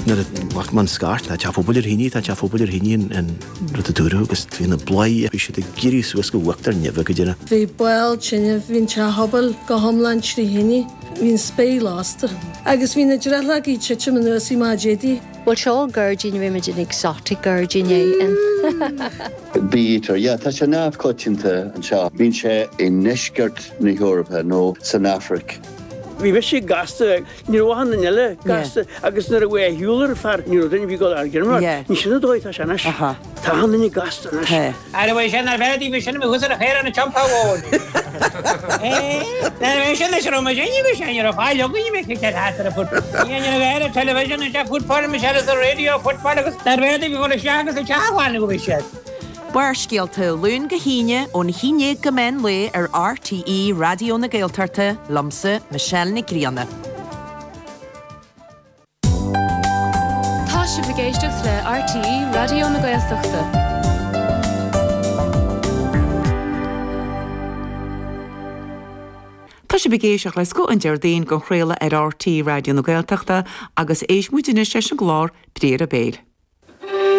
Nar wacht man skart, tá fóbal híní tá fóbal híní an rotadúru agus hína blai fi de giri suas go wachtar neve go dina. Bhí bail sinne hín te habal go homlan trí híní hín spé lásta. Agus hí na dreala í tete man nuí má dédí. Well seo gurgin imagine exotic gurgin Bítar, tá sé náf coitinta an seo. Bhín sé in neisgurt na Europa nó San Afric. Bhí bheith sé gasta ní bhhan na neile gasta agus nar a bh hiúlar far ní den bhí go argirmar. Ní sinna dóid tá senas. Tá hanna ní gasta. Ar bhfuil sin ar bheití bhí sinna bhúsar a chéir an na champáháin. Na sin is rom déine bhí sin ar a fáil legaí me ce hátar a fut. Íana bhéir a television a futpá me se a radio futpá agus nar bhéidir bhí bhna seagus a teáháinna go bhí sé. Buir scialta lún go híine ón híine go men le ar RTE Radio na Gaeltarta lomsa Michelle na Grianna. Tá si bhgéisteach le RTE Radio na Gaeltarta. Tá sé bigéiseach leis go an deirdaon go chréile ar RTE Radio na Gaeltarta agus éis muidirne sé an glár dréir a béil.